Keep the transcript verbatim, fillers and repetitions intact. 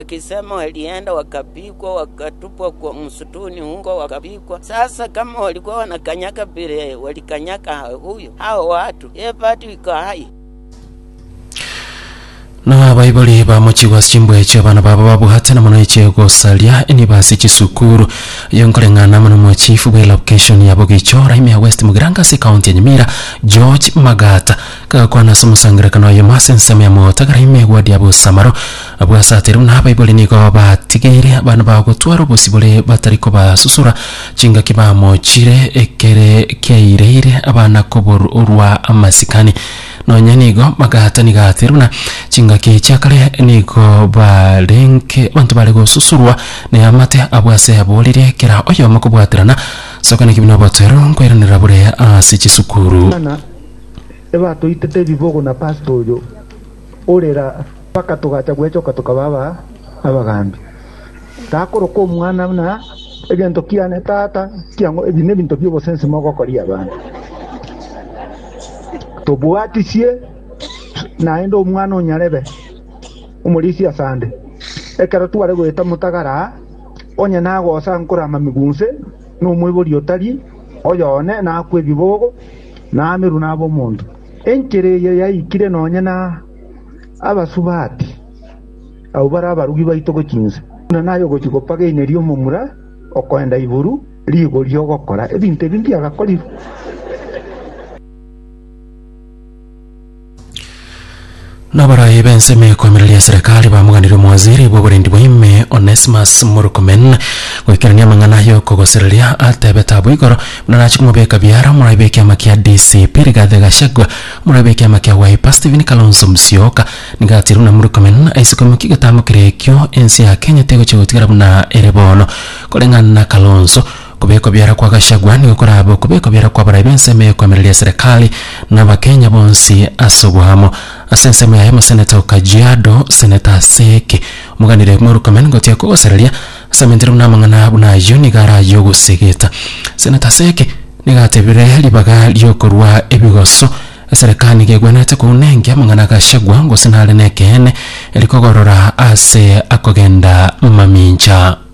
Kisema walienda wakapikwa wakatupwa kwa msituni huko wakapikwa. Sasa kama walikuwa wanakanyaka vile walikanyaka huyo hao watu ye pati iko hai. Na baibuli ba mochigwa chimbwe che bana baba babu hata na manayiche go salia eni basi chisukuru yonkolenga na mano mochifu bwe location ya Bogichora ime West Mugiranga se county ya Nyamira George Magata ka kwa na sumusangire kana yo masensema ya motagara ime wadi abo Samaro abo asateru na baibuli niko ba tigere bana ba go twaro bosibole batariko ba susura chinga kiba mochire ekere keireire abana koboru urwa amasikani no nyanigo Magata ni gateruna chinga ke chakale niko balenke bantu bale go susurwa ne amate abwase abolire kera oyo makubwatirana sokane kibino batero nkweranira bure ase chisukuru nana eba to itete bibogo na pasto yo orera paka tugacha gwechoka tukababa abagambi takoro ko mwana na egento kiane tata kiango ebine bintu byo sense moko koria bana to buatisie naenda omwana onyarebe umulisi asande ekero tware gweta mutagara onya nagosa nkurama migunse no mwibori otari oyone na kwe bibogo na amiru nabo mundu enkere ya ikire nonya na abasubati au bara barugi baitoko kinze na nayo gochikopaga inerio mumura okwenda iburu ligo lyo gokora ebinte bingi agakori. Nabara ibense me kwamilia serikali bamuganira mwaziri bw'oburendi bw'ime Onesimus Murkomen kwikirania mangana yo kogoserelia atebeta bwigoro nanachimubeka byara murabeke amakia D C P Rigathi Gachagua murabeke amakia Wiper Stephen Kalonzo Musyoka nigatiru na Murkomen aisikomuki gatamukirekyo ensi ya Kenya tego chigotigara buna erebono kolengana na Kalonzo kubeko byara kwa Gachagua ni ukorabo kubeko byara kwa barabense me kwamilia serikali na bakenya bonsi asobwamo asensema ya hema Senator Kajiado Senator Seke muganire Murkomen gotia ko serelia samentero na mangana buna yuni gara yogo segeta Senator Seke nigatebire libaga lyokorwa ebigoso serikali gegwenete kunenge mangana Gachagua ngo sinale nekene elikogorora ase akogenda mamincha.